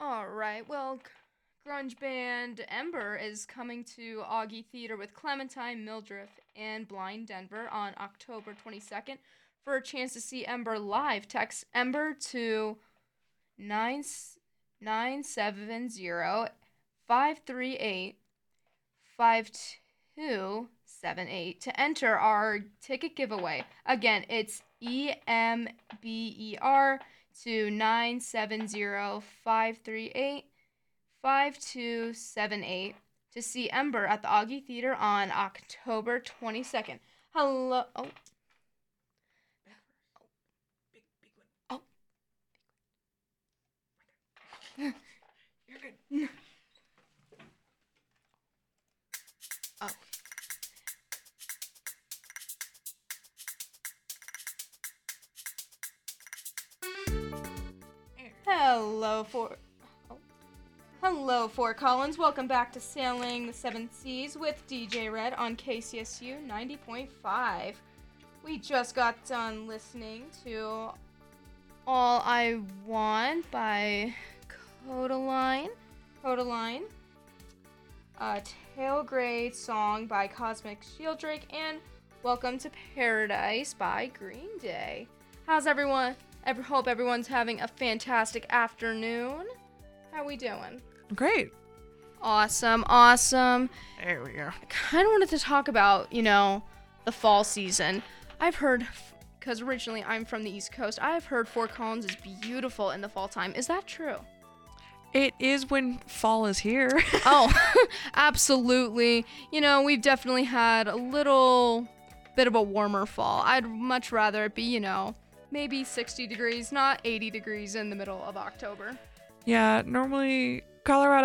All right. Well, grunge band Ember is coming to Augie Theater with Clementine, Mildred, and Blind Denver on October 22nd. For a chance to see Ember live, text Ember to 970-538-5278 to enter our ticket giveaway. Again, it's EMBER to 970-538-5278 to see Ember at the Augie Theater on October 22nd. Hello. Oh. Oh. You're good. Oh. Hello, Hello, Fort Collins. Welcome back to Sailing the Seven Seas with DJ Red on KCSU 90.5. We just got done listening to All I Want by Codaline. A Tailgrade song by Cosmic Shielddrake, and Welcome to Paradise by Green Day. How's everyone? Hope everyone's having a fantastic afternoon. How we doing? Great. Awesome. There we go. I kind of wanted to talk about, the fall season. I've heard, because originally I'm from the East Coast, I've heard Fort Collins is beautiful in the fall time. Is that true? It is when fall is here. Oh, absolutely. We've definitely had a little bit of a warmer fall. I'd much rather it be, maybe 60 degrees, not 80 degrees in the middle of October. Yeah, normally Colorado